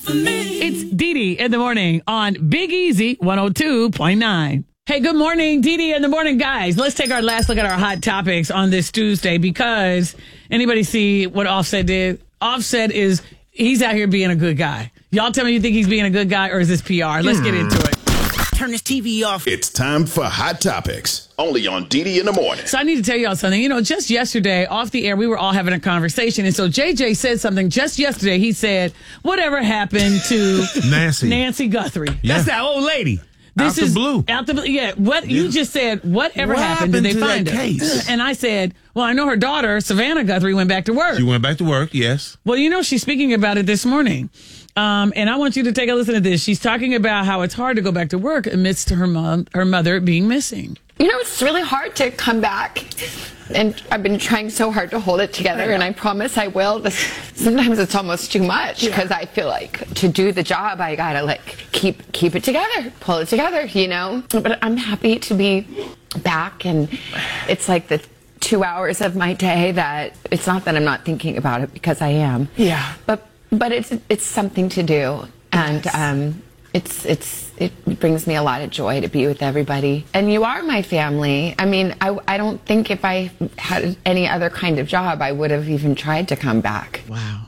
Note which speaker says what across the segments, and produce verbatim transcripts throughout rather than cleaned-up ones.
Speaker 1: for me. It's Dee Dee in the morning on Big Easy one oh two point nine. Hey, good morning, Dee Dee in the morning, guys. Let's take our last look at our hot topics on this Tuesday because anybody see what Offset did? Offset is, he's out here being a good guy. Y'all tell me you think he's being a good guy or is this P R? Let's get into it.
Speaker 2: Turn this T V off.
Speaker 3: It's time for Hot Topics, only on Dee Dee in the morning.
Speaker 1: So I need to tell y'all something. You know, just yesterday, off the air, we were all having a conversation. And so J J said something just yesterday. He said, whatever happened to
Speaker 4: Nancy
Speaker 1: Nancy Guthrie?
Speaker 4: Yeah.
Speaker 5: That's that old lady.
Speaker 1: This
Speaker 4: out
Speaker 1: is
Speaker 4: the blue.
Speaker 1: Out the blue. Yeah. What
Speaker 4: Yeah.
Speaker 1: you just said, whatever
Speaker 4: What
Speaker 1: happened? Did they
Speaker 4: happened to
Speaker 1: find
Speaker 4: that
Speaker 1: her?
Speaker 4: case?
Speaker 1: And I said, well, I know her daughter, Savannah Guthrie, went back to work.
Speaker 4: She went back to work, yes.
Speaker 1: Well, you know, she's speaking about it this morning. Um, and I want you to take a listen to this. She's talking about how it's hard to go back to work amidst her mom, her mother being missing.
Speaker 6: You know, it's really hard to come back. And I've been trying so hard to hold it together, and I promise I will. This, sometimes it's almost too much because I feel like to do the job, I gotta like keep keep it together, pull it together, you know. But I'm happy to be back, and it's like the two hours of my day that it's not that I'm not thinking about it because I am.
Speaker 1: Yeah.
Speaker 6: But but it's it's something to do, and
Speaker 1: Yes.
Speaker 6: um, it's it's it brings me a lot of joy to be with everybody. And you are my family. I mean, I I don't think if I had any other kind of job, I would have even tried to come back.
Speaker 1: Wow.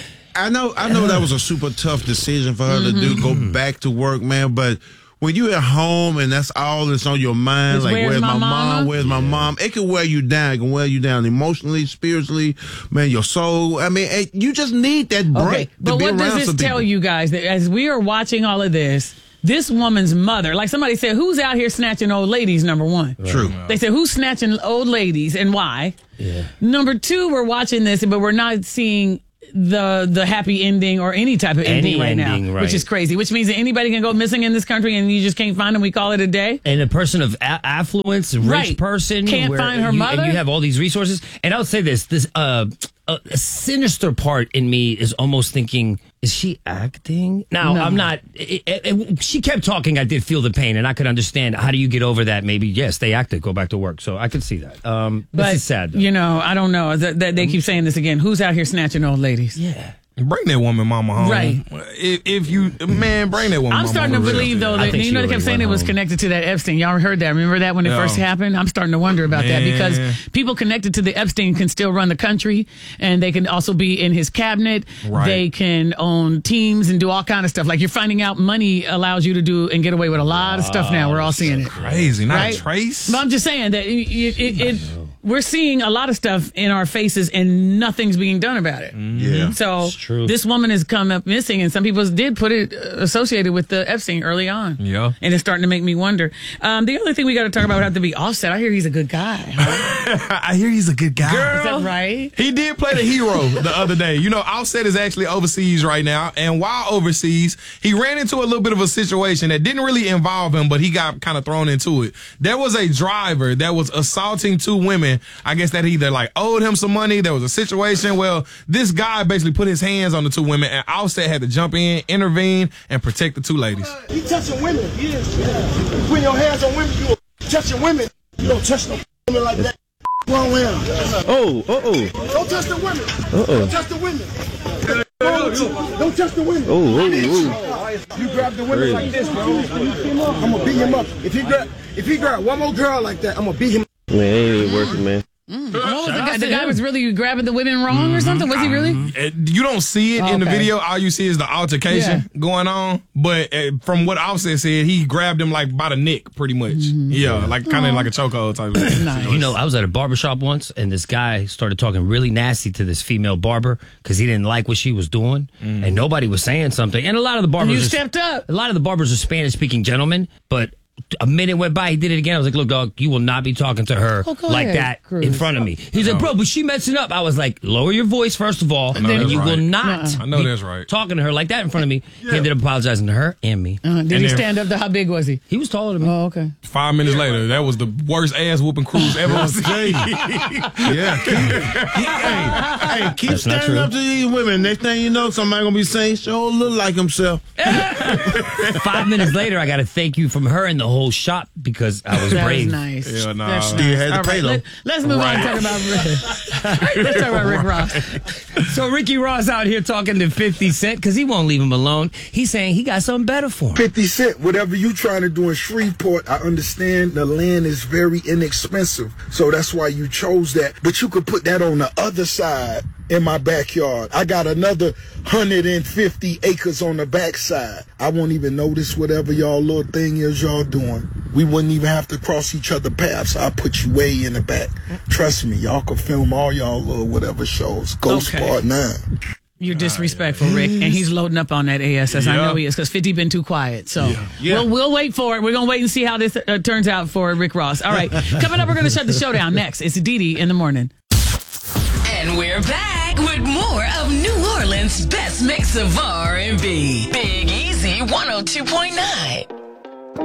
Speaker 4: I know I know that was a super tough decision for her
Speaker 1: Mm-hmm.
Speaker 4: to do, go back to work, man, but when you're at home and that's all that's on your mind,
Speaker 1: It's
Speaker 4: like
Speaker 1: where's
Speaker 4: where's
Speaker 1: my
Speaker 4: my,
Speaker 1: mama?
Speaker 4: mom, where's my mom, it can wear you down. It can wear you down emotionally, spiritually, man, your soul. I mean, it, you just need that break.
Speaker 1: Okay,
Speaker 4: to
Speaker 1: but
Speaker 4: be
Speaker 1: what does
Speaker 4: around
Speaker 1: this
Speaker 4: some
Speaker 1: tell
Speaker 4: people.
Speaker 1: you guys? That as we are watching all of this, this woman's mother, like somebody said, who's out here snatching old ladies, number one?
Speaker 4: True.
Speaker 1: They said, who's snatching old ladies and why?
Speaker 5: Yeah.
Speaker 1: Number two, we're watching this, but we're not seeing the the happy ending or any type of ending
Speaker 5: Any
Speaker 1: right
Speaker 5: ending,
Speaker 1: now,
Speaker 5: right.
Speaker 1: which is crazy, which means that anybody can go missing in this country and you just can't find them. We call it a day.
Speaker 5: And a person of a- affluence, a rich
Speaker 1: Right.
Speaker 5: person,
Speaker 1: Can't
Speaker 5: where
Speaker 1: find her
Speaker 5: you,
Speaker 1: mother?
Speaker 5: and you have all these resources. And I'll say this: this uh, a, a sinister part in me is almost thinking, is she acting? Now,
Speaker 1: No.
Speaker 5: I'm not. It, it, it- she kept talking. I did feel the pain, and I could understand. How do you get over that? Maybe yes, they acted. Go back to work. So I could see that. Um,
Speaker 1: But
Speaker 5: this is sad. Though.
Speaker 1: you know, I don't know. That, that they keep saying this again. Who's out here snatching old ladies?
Speaker 5: Yeah.
Speaker 7: Bring that woman mama home.
Speaker 1: Right.
Speaker 7: If, if you, man, bring that woman
Speaker 1: I'm
Speaker 7: mama
Speaker 1: starting to
Speaker 7: home.
Speaker 1: believe, though,
Speaker 5: I
Speaker 1: that
Speaker 5: think
Speaker 1: you
Speaker 5: she
Speaker 1: know they kept
Speaker 5: already
Speaker 1: saying it
Speaker 5: went
Speaker 1: was
Speaker 5: home.
Speaker 1: connected to that Epstein. Y'all heard that? Remember that when it
Speaker 7: Yeah.
Speaker 1: first happened? I'm starting to wonder about that
Speaker 7: Man.
Speaker 1: because people connected to the Epstein can still run the country, and they can also be in his cabinet.
Speaker 7: Right.
Speaker 1: They can own teams and do all kind of stuff. Like you're finding out money allows you to do and get away with a lot of stuff now. We're all seeing it.
Speaker 7: Crazy, not
Speaker 1: Right?
Speaker 7: a trace.
Speaker 1: But I'm just saying that it, it, it, it, we're seeing a lot of stuff in our faces and nothing's being done about it.
Speaker 4: Yeah.
Speaker 1: So
Speaker 5: It's true.
Speaker 1: this woman has come up missing, and some people did put it uh, associated with the Epstein early on.
Speaker 7: Yeah.
Speaker 1: And it's starting to make me wonder. Um, the other thing we got to talk about would have to be Offset. I hear he's a good guy. Huh?
Speaker 7: I hear he's a good guy.
Speaker 1: Is that right?
Speaker 7: He did play the hero the other day. You know, Offset is actually overseas right now. And while overseas, he ran into a little bit of a situation that didn't really involve him, but he got kind of thrown into it. There was a driver that was assaulting two women. I guess that he either like owed him some money. There was a situation. Well, this guy basically put his hands on the two women, and Offset had to jump in, intervene, and protect the two ladies.
Speaker 8: He touching women. He is. You putting your hands on women. You touching women. You don't touch no women like that. Wrong with him.
Speaker 9: Oh, uh oh.
Speaker 8: Don't touch the women.
Speaker 9: Uh-oh.
Speaker 8: Don't touch the women. Don't touch the women.
Speaker 9: Oh, oh, oh.
Speaker 8: You grab the women like this, bro. I'm gonna beat him up. If he grab, if he grab one more girl like that, I'm gonna beat him.
Speaker 9: Man, it ain't working, man.
Speaker 1: What was the guy? The guy was really grabbing the women wrong or something? Was he really?
Speaker 7: Uh, You don't see it in the
Speaker 1: Okay.
Speaker 7: video. All you see is the altercation going on. But uh, from what Offset said, he grabbed him like by the neck, pretty much. Yeah, like kind of like a chokehold type of thing.
Speaker 1: Nice.
Speaker 5: You know, I was at a barbershop once, and this guy started talking really nasty to this female barber because he didn't like what she was doing, and nobody was saying something. And a lot of the barbers,
Speaker 1: You
Speaker 5: are-
Speaker 1: stepped up.
Speaker 5: A lot of the barbers are Spanish-speaking gentlemen, but a minute went by, he did it again. I was like, "Look, dog, you will not be talking to her
Speaker 1: Oh, go
Speaker 5: like
Speaker 1: ahead,
Speaker 5: that
Speaker 1: Cruz.
Speaker 5: in front of me." He's like, "Bro, but she messing up." I was like, "Lower your voice first of all,
Speaker 7: know
Speaker 5: and
Speaker 7: that's
Speaker 5: you will
Speaker 7: right.
Speaker 5: not."
Speaker 7: I know
Speaker 5: be
Speaker 7: that's right.
Speaker 5: Talking to her like that in front of me. He ended up apologizing to her and me.
Speaker 1: Uh, did
Speaker 7: And
Speaker 1: he
Speaker 7: then-
Speaker 1: stand up to how big was he?
Speaker 5: He was taller than me.
Speaker 1: Oh, okay.
Speaker 7: Five minutes later, that was the worst ass whooping Cruz ever seen.
Speaker 4: Yeah. Keep, keep, hey, hey, keep
Speaker 5: That's not
Speaker 4: standing
Speaker 5: true.
Speaker 4: up to these women. Next thing you know, somebody gonna be saying, sure look like himself.
Speaker 5: Five minutes later, I got a thank you from her and the whole shop because I was
Speaker 1: That
Speaker 5: brave.
Speaker 1: was nice.
Speaker 7: Yeah, nah.
Speaker 1: That's
Speaker 4: Still
Speaker 1: nice.
Speaker 4: had to
Speaker 1: All
Speaker 4: pay,
Speaker 1: right,
Speaker 4: though.
Speaker 1: let, let's move on and talk about let's talk about Rick Ross.
Speaker 5: So Ricky Ross out here talking to fifty Cent because he won't leave him alone. He's saying he got something better for him.
Speaker 8: fifty Cent, whatever you trying to do in Shreveport, I understand the land is very inexpensive. So that's why you chose that. But you could put that on the other side in my backyard. I got another one hundred fifty acres on the backside. I won't even notice whatever y'all little thing is y'all doing. We wouldn't even have to cross each other paths. I'll put you way in the back. Trust me, y'all can film all y'all little whatever shows. Ghost
Speaker 1: Okay.
Speaker 8: Part nine.
Speaker 1: You're disrespectful, Rick, and he's loading up on that A S S. I
Speaker 7: Yeah.
Speaker 1: know he is because fifty been too quiet. So
Speaker 4: Yeah.
Speaker 1: we'll we'll wait for it. We're gonna wait and see how this uh, turns out for Rick Ross. All right, coming up, we're gonna shut the show down next. It's Dee Dee in the morning.
Speaker 10: And we're back with more of New Orleans' best mix of R and B. Big Easy one oh two point nine.